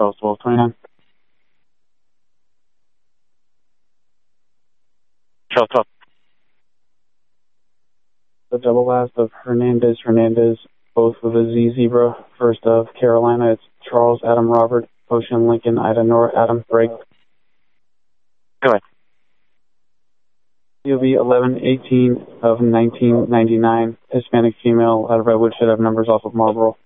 Charles 1229. Charles 12. The double last of Hernandez, both with a Z Zebra. First of Carolina, it's Charles Adam Robert, Ocean Lincoln, Ida Nora Adam Break. Go ahead. POV 1118 of 1999, Hispanic female out of Redwood, should have numbers off of Marlboro.